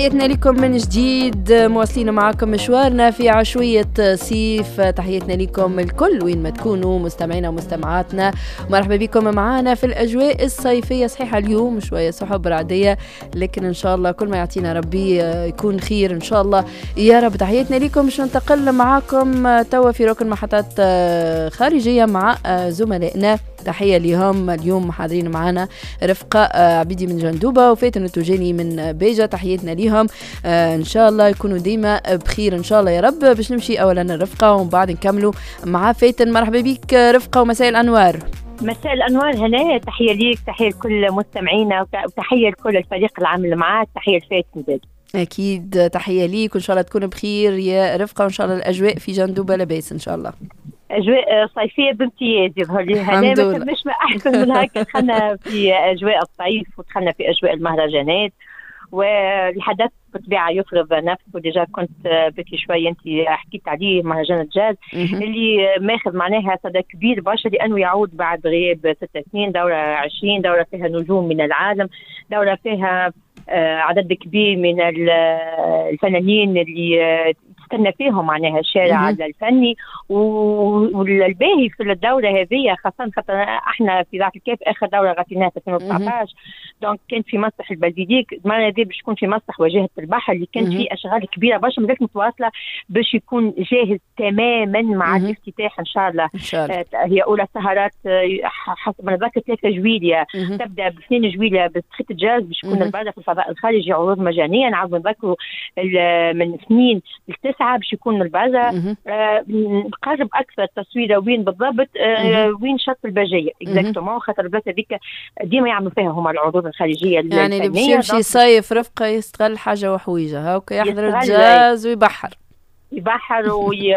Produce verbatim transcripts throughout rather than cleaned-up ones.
تحياتنا لكم من جديد، مواصلين معكم مشوارنا في عشوية صيف. تحياتنا لكم الكل وين ما تكونوا مستمعينا ومستمعاتنا، مرحبا بكم معنا في الأجواء الصيفية. صحيحة اليوم شوية سحب رعدية، لكن إن شاء الله كل ما يعطينا ربي يكون خير إن شاء الله يا رب. تحياتنا لكم. باش ننتقل معكم توا في ركن محطات خارجية مع زملائنا. تحية لهم اليوم حاضرين معنا رفقة عبيدي من جندوبة وفاتن التوجاني من بيجة. تحياتنا ليهم، آه ان شاء الله يكونوا ديما بخير ان شاء الله يا رب. باش نمشي اولا الرفقة ومن بعد نكملوا مع فاتن. مرحبا بك رفقة ومساء الانوار. مساء الانوار هنا، تحية ليك، تحية لكل مستمعينا، وتحية لكل الفريق العامل معاك، تحية لفاتن زاد. اكيد تحية ليك وان شاء الله تكون بخير يا رفقة، وان شاء الله الاجواء في جندوبة لاباس ان شاء الله. اجواء صيفيه بامتياز يظهر لي هنا، ما كناش ما احسن من هكا. دخلنا في اجواء الصيف ودخلنا في اجواء المهرجانات، والحدث بطبيعه يفرض نفسه. ديجا كنت بكي شويه انت حكيت عليه مهرجان الجاز اللي ماخذ معناها صدى كبير برشا، لانه يعود بعد غياب ست سنين. دوره عشرين دوره فيها نجوم من العالم، دوره فيها عدد كبير من الفنانين اللي تستنى فيهم معناها الشارع الفني. والباهي في الدوره هذه خاصه خاطر احنا في ذاك الكيف اخر دوره غطيناها في ألفين وتسعطاش، دونك كان في مسرح البلديك. المره هذه باش يكون في مسرح واجهه البحر اللي كانت فيه اشغال كبيره برشا مازالت متواصله باش يكون جاهز تماما مع الافتتاح ان شاء الله. آه هي اولى سهرات حسب ما نتذكر ثلاثة جويليا، تبدا ب اثنين جويليا بتخيط الجاز باش يكون البرده في الفضاء الخارجي، عروض مجانيه. نعاود نذكروا من اثنين لتسعة باش يكون البرده. آه قارب اكثر تصويره وين بالضبط، آه وين شط البجيه اكزاكتومون، خاطر البلاد هذيك ديما يعملوا فيها هما العروض الخارجيه الفنيه. يعني اللي باش يمشي صيف رفقه يستغل حاجه وحويجه هاكا، يحضر الجاز ويبحر يبحر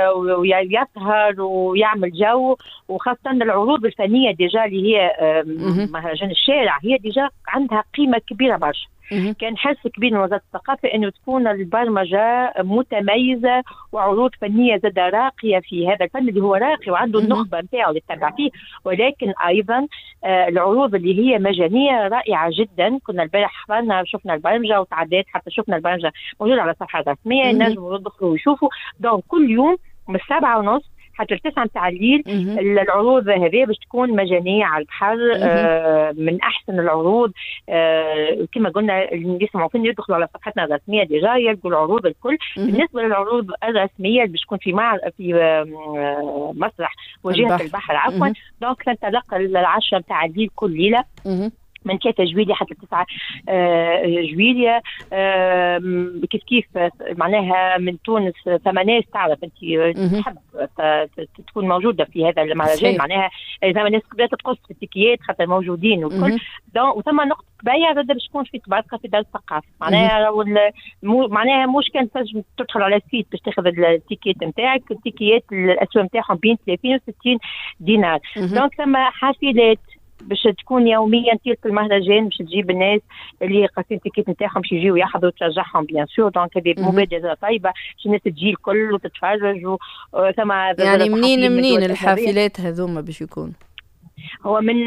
ويسهر ويعمل جو. وخاصة العروض الفنية ديجا اللي هي مهرجان الشارع هي ديجا عندها قيمة كبيرة برشا. كان حرص كبير من وزارة الثقافة انه تكون البرمجة متميزة وعروض فنية زاد راقية في هذا الفن اللي هو راقي وعنده النخبة نتاعو اللي تتبع فيه، ولكن ايضا آه العروض اللي هي مجانية رائعة جدا. كنا البارح حضرنا شفنا البرمجة وتعديت حتى شفنا البرمجة موجودة على الصفحة الرسمية، ينجموا يدخلوا ويشوفوا. دونك كل يوم من السبعة ونص حتى التسعة متاع الليل العروض هذه باش تكون مجانية على البحر. آه من أحسن العروض. آه كما قلنا اللي يسمعوا فينا يدخلوا على صفحتنا الرسمية ديجا يلقوا العروض الكل. بالنسبة للعروض الرسمية اللي باش تكون في مع في آه مسرح واجهة البحر, البحر عفوا، دونك تنطلق العشرة متاع الليل كل ليلة من ثلاثة جويليا حتى تسعة آه جويليا. آه كيف كيف معناها من تونس ثم ناس تعرف انت تحب تكون موجوده في هذا المهرجان، معناها ثم ناس بدات تقص في التيكيات خاطر موجودين والكل. وثم نقطه بيع زاد باش تكون في تباركه في دار الثقافه، معناها مو معناها مش كان تنجم تدخل على السيت باش تاخذ التيكيت نتاعك. التيكيات الاسواق نتاعهم بين ثلاثين وستين دينار. دونك ثم حافلات باش تكون يوميا تلك المهرجان باش تجيب الناس اللي قاصين التيكيت نتاعهم باش يجيو يحضروا وترجعهم بيان سور. دونك هذه مبادره طيبه باش الناس تجي الكل وتتفرج. وثم يعني منين منين الحافلات هذوما باش يكون؟ هو من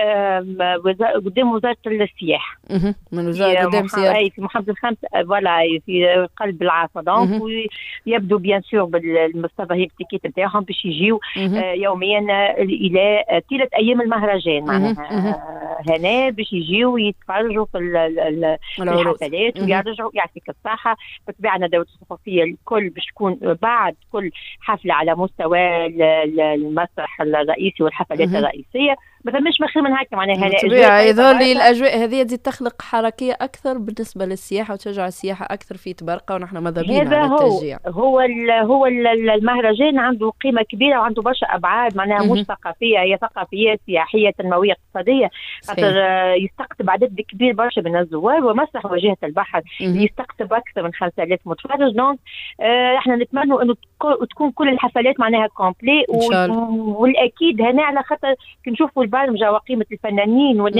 قدام وزارة السياحة. من وزارة قدام السياحة أي في محافظة الخامسة فوالا في قلب العاصمة. دونك ويبدو بيان سور بالمستوى التيكيت نتاعهم باش يجيو يوميا إلى ثلاث أيام المهرجان معناها هنا باش يجيو يتفرجوا في الحفلات ويرجعوا. يعطيك الصحة. بالطبيعة ندوة الصحفية الكل باش تكون بعد كل حفلة على مستوى المسرح الرئيسي والحفلات الرئيسية. ما فماش مخير من هكا معناها. طبيعي يظهر لي الاجواء هذه تزيد تخلق حركيه اكثر بالنسبه للسياحه وتشجع السياحه اكثر في تبرقه، ونحن ماذا بينا على التشجيع. هو ال هو ال المهرجان عنده قيمه كبيره وعنده برشا ابعاد معناها مش ثقافيه، هي ثقافيه سياحيه تنمويه اقتصاديه، خاطر يستقطب عدد كبير برشا من الزوار. ومسرح واجهه البحر يستقطب اكثر من خمسة آلاف متفرج. دونك آه احنا نتمنوا انه تكون كل الحفلات معناها كومبلي. والاكيد هنا على خاطر كنشوفوا البرمجه وقيمه الفنانين والناس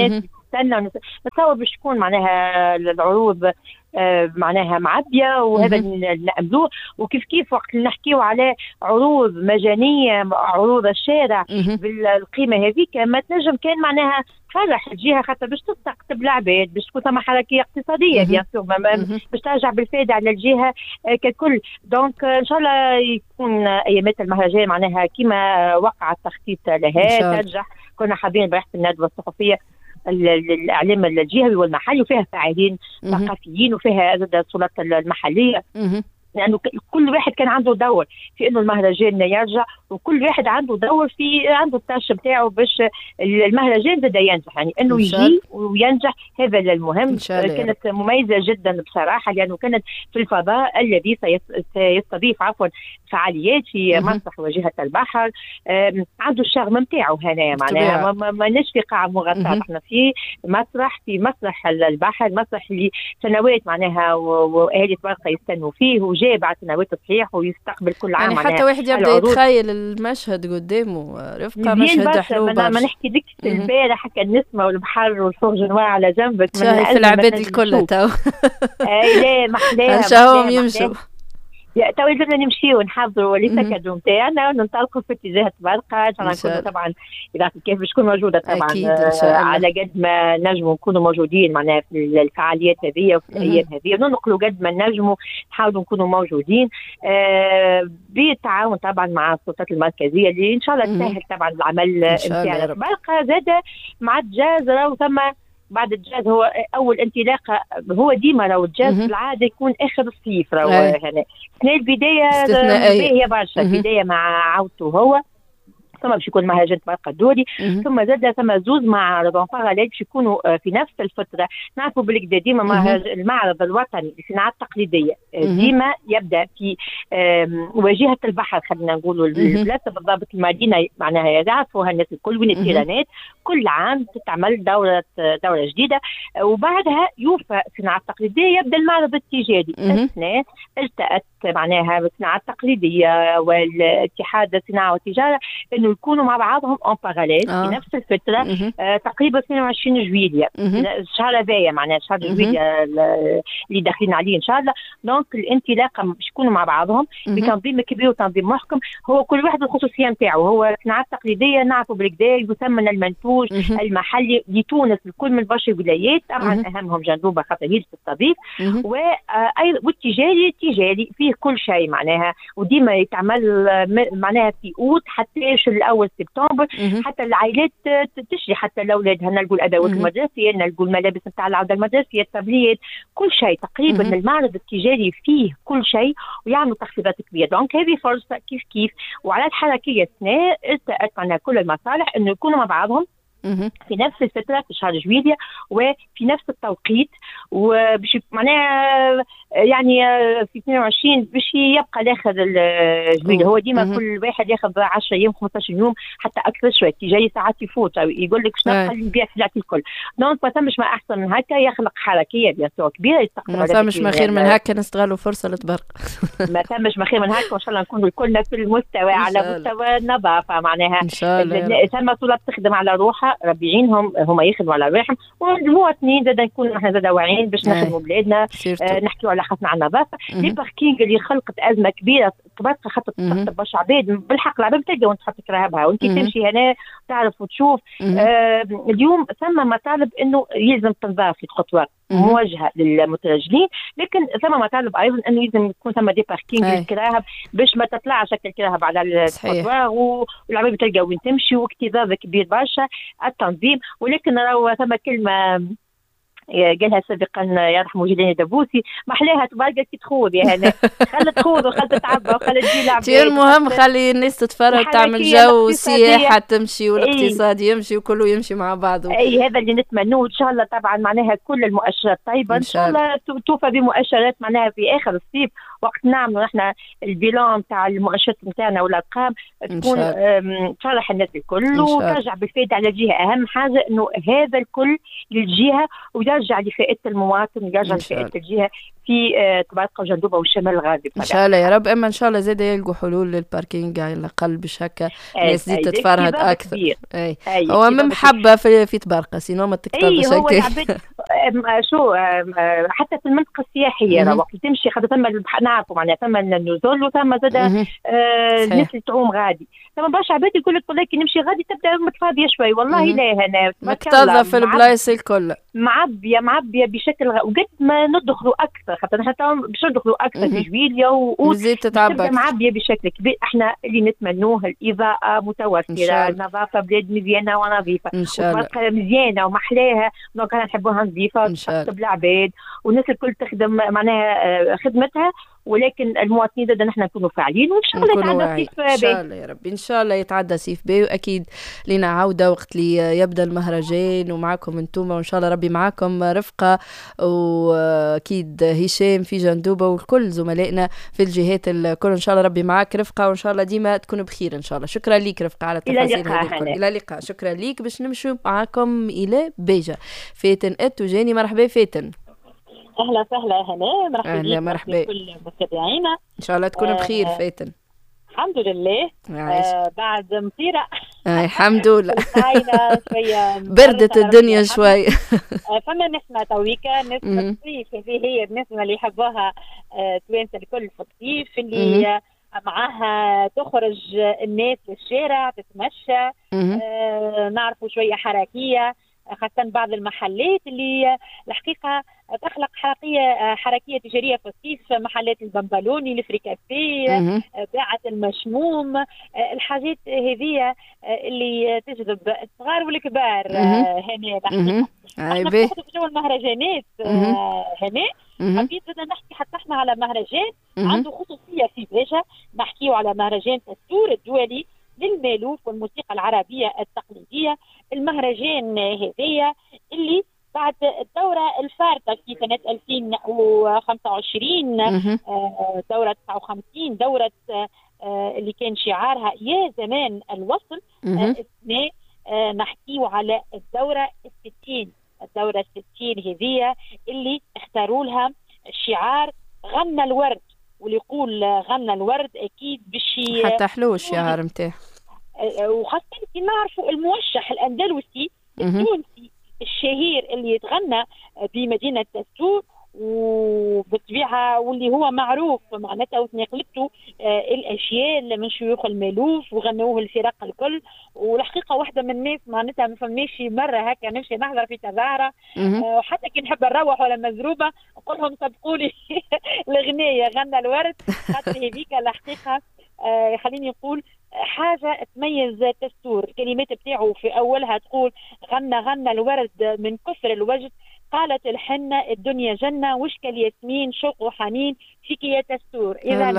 ونستنى نتصور باش تكون معناها العروض آه معناها معبيه، وهذا اللي نأملوه. وكيف كيف وقت اللي نحكيو على عروض مجانيه، عروض الشارع بالقيمه هذيك، ما تنجم كان معناها تفرح الجهه خاطر باش تستقطب العباد، باش تكون ثم حركيه اقتصاديه بيان سور، باش ترجع بالفائده على الجهه آه ككل. دونك ان شاء الله يكون ايامات المهرجان معناها كما وقع التخطيط لها تنجح. كنا حابين برحله الندوه الثقافيه الاعلام الجهوي والمحلي، وفيها فاعلين ثقافيين وفيها السلطات المحليه، لانه يعني كل واحد كان عنده دور في انه المهرجان يرجع، وكل واحد عنده دور في عنده التاش بتاعه باش المهرجان زاد ينجح، يعني انه يجي وينجح، هذا المهم. كانت مميزه جدا بصراحه، لانه كانت في الفضاء الذي سيستضيف عفوا فعاليات في مسرح واجهه البحر، عنده الشغم نتاعو هنا معناها ماناش في قاعه مغطاه، احنا في مسرح في مسرح البحر، مسرح اللي سنوات معناها واهالي طبرقه يستنوا فيه، وجاء بعد سنوات صحيح ويستقبل كل عام. يعني حتى واحد يبدا يتخيل المشهد قدامه رفقه، مشهد حلو برشا. ما نحكي لك البارح هكا النسمه والبحر والفوق جنوار على جنبك، شاهي في العباد الكل تو. اي لا محلاها، نشاهوهم يمشوا تو لازمنا نمشيو ونحضروا لسكادو نتاعنا وننطلقوا في اتجاه طبرقه. ان شاء الله طبعا اذا كيف باش تكون موجوده طبعا على قد ما نجموا نكونوا موجودين معناها في الفعاليات هذه وفي الايام هذه، وننقلوا قد ما نجموا، نحاولوا نكونوا موجودين آه بالتعاون طبعا مع السلطات المركزيه اللي ان شاء الله تسهل طبعا العمل نتاعنا. طبرقه زاد مع الجاز راهو ثم بعد الجاز هو اول انطلاقه، هو ديما راهو الجاز بالعاده يكون اخر الصيف راهو هنا. هنا البدايه باهيه برشا، البدايه مع عودته هو، ثم باش يكون مهرجان طبرقه الدولي، ثم زاد ثم زوز معارض باراليل باش يكونوا في نفس الفتره. نعرفوا بالكدا ديما المعرض الوطني للصناعات التقليديه ديما يبدا في واجهه البحر، خلينا نقولوا البلاصه بالضبط المدينه معناها يعرفوها الناس الكل وين التيرانات. كل عام تتعمل دوره دوره جديده، وبعدها يوفى الصناعات التقليديه يبدا المعرض التجاري. السنه التأت معناها الصناعات التقليديه والاتحاد الصناعه والتجاره انه يكونوا مع بعضهم اون باراليل آه. في نفس الفتره آه تقريبا اثنين وعشرين جويليا الشهر هذايا معناها شهر جويليا اللي داخلين عليه ان شاء الله. دونك الانطلاقه باش يكونوا مع بعضهم بتنظيم كبير وتنظيم محكم، هو كل واحد الخصوصيه نتاعو. هو الصناعات التقليديه نعرفوا بالكدا يثمن المنتوج المحلي لتونس الكل من برشا ولايات، طبعا اهمهم جندوبه خاطر هي تستضيف، والتجاري التجاري فيه كل شيء معناها، وديما يتعمل معناها في اوت حتى الاول سبتمبر، حتى العائلات تشري حتى الاولاد نلقوا الادوات المدرسيه، نلقوا الملابس نتاع العوده المدرسيه، التابليات، كل شيء تقريبا. المعرض التجاري فيه كل شيء ويعملوا تخفيضات كبيره. دونك هذه فرصه كيف كيف. وعلى الحركيه السنه التأت مع كل المصالح انه يكونوا مع بعضهم في نفس الفترة في شهر جويليا وفي نفس التوقيت، وباش معناها يعني في اثنين وعشرين باش يبقى لاخر الجويليا. هو ديما كل واحد ياخذ عشرة ايام خمسطاش يوم حتى اكثر شويه، تجاري ساعات يفوت يقول لك شنو نخلي نبيع سلعتي الكل. دونك ما ثمش ما احسن من هكا، يخلق حركيه بيان سور كبيره يستقطب. ما ثمش ما خير من هكا، نستغلوا فرصه لتبرق. ما ثمش ما خير من هكا، وان شاء الله نكونوا الكلنا في المستوى على مستوى النظافه معناها. ثم طلاب تخدم على روحها ربيعينهم هم يخدموا على روحهم، والمواطنين زاد نكونوا نحن زاد واعيين باش نخدموا بلادنا، آه نحكيوا على خاصنا على النظافه. لي باركينغ اللي خلقت ازمه كبيره طبرقه خاطر تستقطب برشا عباد، بالحق العباد تلقى وانت تحط كراهبها وانت تمشي هنا تعرف وتشوف. آه اليوم ثم مطالب انه يلزم تنظاف في خطوات موجهه للمترجلين، لكن ثم مطالب ايضا انه لازم يكون ثم دي باركينغ للكراهب باش ما تطلعش شكل الكراهب على الخطوات والعباد تلقى وين تمشي، واكتظاظ كبير برشا التنظيم. ولكن راهو ثم كلمه قالها سابقا يرحمه جيلاني دبوسي، محلاها تبرقة كي تخوض يا هنا. خلت تخوض وخلت تتعبى وخلت تجي لعبة. المهم خلي الناس تتفرج تعمل جو والسياحة تمشي والاقتصاد إيه. يمشي وكله يمشي مع بعضه. اي هذا اللي نتمنوه ان شاء الله. طبعا معناها كل المؤشرات طيبة ان شاء الله توفى بمؤشرات معناها في اخر الصيف وقت نعملوا نحن البيلان تاع المؤشرات نتاعنا والارقام تكون تفرح الناس الكل وترجع بالفائدة على الجهة. اهم حاجة انه هذا الكل للجهة ويرجع لفائدة المواطن، يرجع لفائدة الجهة في تبارقة وجندوبة والشمال الغربي. ان شاء الله يا رب. اما ان شاء الله زاد يلقوا حلول للباركينج على الاقل باش هكا الناس تزيد تتفرهد اكثر. اي هو من محبه في في تبارقة سينو ما تكتبش هكا. هو العباد شو حتى في المنطقه السياحيه وقت تمشي خاطر ثم نعرفوا معناها ثم النزول وثم زاد الناس اللي تعوم غادي. ثم برشا عباد يقول لك والله كي نمشي غادي تبدا متفاضيه شوي. والله لا هنا مكتظه في البلايص الكل معبيه معبيه بشكل غ... وقد ما ندخلوا اكثر خاطر حتى باش ندخلوا اكثر في جويليا وزيد تتعب معبيه بشكل كبير. احنا اللي نتمنوه الاضاءه متوفره، النظافه بلاد مزيانه ونظيفه وتبقى مزيانه ومحلاها. دونك انا نحبوها نظيفه وتحسب العباد والناس الكل تخدم معناها خدمتها، ولكن المواطنين زاد نحن نكونوا فاعلين وان شاء الله يتعدى صيف باهي. ان شاء الله يا ربي ان شاء الله يتعدى صيف باهي. واكيد لينا عوده وقت اللي يبدا المهرجان ومعكم انتم وان شاء الله ربي معكم رفقه واكيد هشام في جندوبه والكل زملائنا في الجهات الكل. ان شاء الله ربي معك رفقه وان شاء الله ديما تكون بخير ان شاء الله. شكرا ليك رفقه على التفاصيل هذه الكل. الى اللقاء. شكرا ليك. باش نمشوا معكم الى بيجا. فاتن التجاني مرحبا فاتن. اهلا وسهلا هنا مرحبا اهلا مرحبا كل متابعينا ان شاء الله تكون بخير. آه فاتن الحمد لله آه بعد مطيره آه الحمد لله شويه بردت الدنيا شوي. آه فما نسمه تويكا نسمه الصيف هذه هي النسمه اللي يحبوها آه توانسه الكل في الصيف اللي آه معاها تخرج الناس للشارع تتمشى آه نعرفوا شويه حركيه خاصة بعض المحلات اللي الحقيقة تخلق حركية حركية تجارية في الصيف، محلات البنبلوني الفريكافيه باعة المشموم الحاجات هذه اللي تجذب الصغار والكبار هنا. احنا في جو المهرجانات هنا حبيت بدنا نحكي حتى احنا على مهرجان عنده خصوصية في بيجا. نحكيه على مهرجان تستور الدولي للمالوف والموسيقى العربية التقليدية. المهرجان هذية اللي بعد الدورة الفارطة في سنة ألفين وخمسة وعشرين دورة تسعة وخمسين دورة اللي كان شعارها يا زمان الوصل السنة نحكيه على الدورة الستين. الدورة الستين هذية اللي اختاروا لها الشعار غنى الورد، واللي يقول غنى الورد اكيد بشي حتى حلو الشعار نتاعو. وخاصة كي نعرفوا الموشح الأندلسي التونسي الشهير اللي يتغنى بمدينة تستور وبالطبيعة واللي هو معروف معناتها وتنقلته الأجيال من شيوخ المالوف وغنوه الفرق الكل. والحقيقة واحدة من الناس معناتها ما فماش مرة هكا نمشي نحضر في تظاهرة وحتى كي نحب نروح ولا مزروبة نقول لهم سبقوا لي الغنية غنى الورد خاطر هذيك الحقيقة آه خليني نقول حاجة تميز تستور. الكلمات بتاعه في أولها تقول غنى غنى الورد من كثر الوجد قالت الحنة الدنيا جنة وشك الياسمين شوق وحنين فيك يا تستور. إذا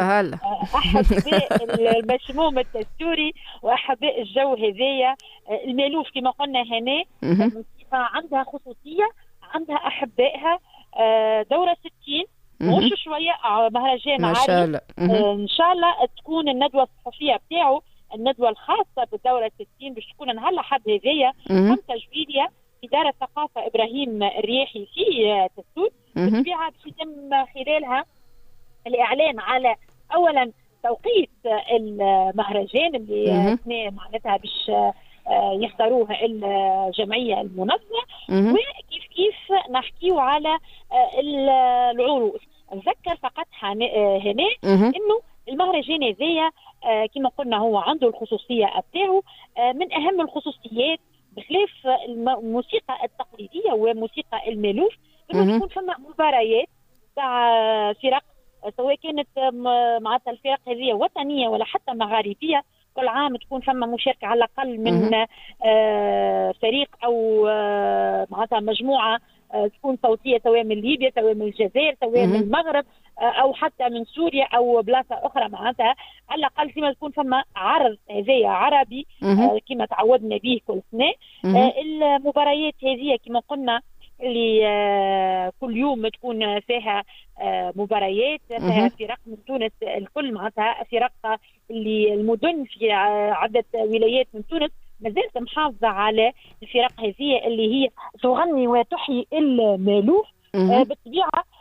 أحباء المشموم التستوري وأحباء الجو هذايا المالوف كما قلنا هنا عندها خصوصية عندها أحبائها دورة ستين مش شوية مهرجان عالي. إن شاء الله تكون الندوة الصحفية بتاعه الندوة الخاصة بالدورة الستين باش تكون نهلا حد هذيا خمسة جويليا إدارة الثقافة إبراهيم الرياحي في تستور. بالطبيعة باش يتم خلالها الإعلان على أولا توقيت المهرجان اللي سنة معناتها باش يختاروه الجمعية المنظمة وكيف كيف نحكيو على العروض. نذكر فقط هنا انه المهرجان هذايا كما قلنا هو عنده الخصوصيه بتاعه. من اهم الخصوصيات بخلاف الموسيقى التقليديه وموسيقى المالوف انه تكون فما مباريات تاع فرق سواء كانت معناتها الفرق هذه وطنيه ولا حتى مغاربيه. كل عام تكون فما مشاركه على الاقل من فريق او معناتها مجموعه تكون صوتيه سواء من ليبيا سواء من الجزائر سواء من المغرب او حتى من سوريا او بلاصه اخرى. معناتها على الاقل كما تكون فما عرض هذايا عربي كما تعودنا به كل سنه. المباريات هذه كما قلنا اللي كل يوم تكون فيها مباريات فيها فرق من تونس الكل معناتها فرق اللي المدن في عدة ولايات من تونس مازالت محافظة على الفرق هذه اللي هي تغني وتحيي المالوف. بالطبيعة كيف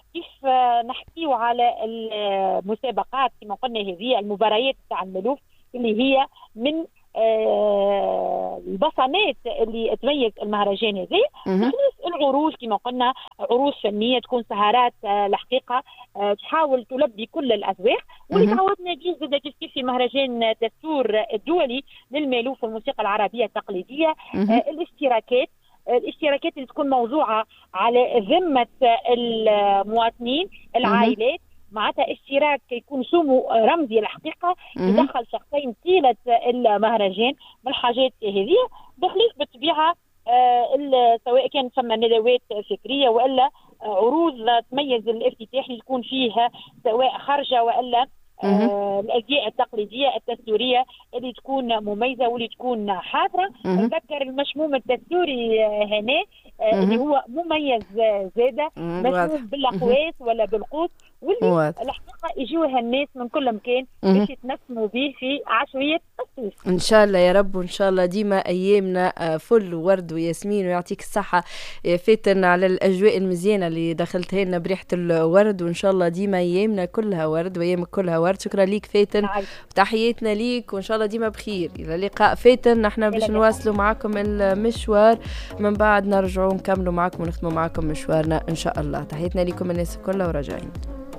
نحكيو على المسابقات كما قلنا، هذه المباريات تاع الملوف اللي هي من آه البصمات اللي تميز المهرجان هذا. العروض كما قلنا عروض فنيه تكون سهرات آه الحقيقه آه تحاول تلبي كل الاذواق، واللي تعودنا به زاد كيف كيف في مهرجان دستور الدولي للمالوف والموسيقى العربيه التقليديه. آه الاشتراكات الاشتراكات اللي تكون موضوعه على ذمه المواطنين العائلات، معناتها اشتراك يكون سمو رمزي الحقيقه يدخل شخصين طيله المهرجان من الحاجات هذه دخلت بالطبيعه آه سواء كان ثم ندوات فكريه والا عروض تميز الافتتاح اللي يكون فيها سواء خرجه والا آه الازياء التقليديه الدستوريه اللي تكون مميزه واللي تكون حاضره. نذكر المشموم الدستوري آه هنا آه اللي هو مميز زاده مشموم بالاقواس ولا بالقوس، واللي الحقيقه يجوها الناس من كل مكان باش يتنسموا به في عشويه الصيف. ان شاء الله يا رب، وان شاء الله ديما ايامنا فل ورد وياسمين، ويعطيك الصحه فاتن على الاجواء المزيانه اللي دخلتها لنا بريحه الورد، وان شاء الله ديما ايامنا كلها ورد وايامك كلها ورد. شكرا ليك فاتن وتحياتنا ليك، وان شاء الله ديما بخير. الى اللقاء فاتن. نحن باش نواصلوا معكم المشوار، من بعد نرجعوا نكملوا معكم ونختموا معكم مشوارنا ان شاء الله. تحياتنا ليكم الناس كلها وراجعين.